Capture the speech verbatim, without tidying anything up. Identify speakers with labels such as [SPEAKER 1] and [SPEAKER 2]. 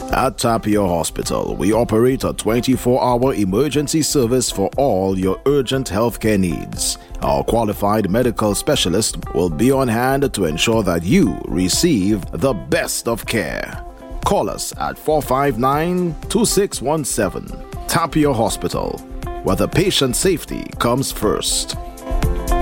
[SPEAKER 1] At Tapio Hospital, we operate a twenty-four hour emergency service for all your urgent healthcare needs. Our qualified medical specialist will be on hand to ensure that you receive the best of care. Call us at four five nine, two six one seven. Tapio Hospital, where the patient safety comes first.